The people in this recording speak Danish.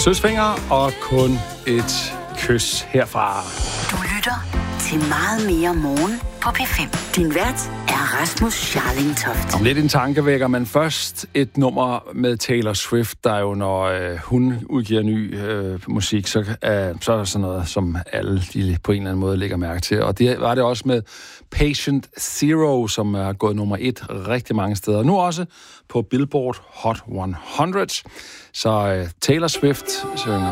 Søsfinger og kun et kys herfra. Du lytter til Meget mere morgen på P5. Din vært er Rasmus Scharling Toft. Om lidt en tankevækker, men først et nummer med Taylor Swift, der jo, når hun udgiver ny musik, så er der sådan noget, som alle de på en eller anden måde lægger mærke til. Og det var det også med Patient Zero, som er gået nummer 1 rigtig mange steder. Nu også på Billboard Hot 100. Så Taylor Swift synger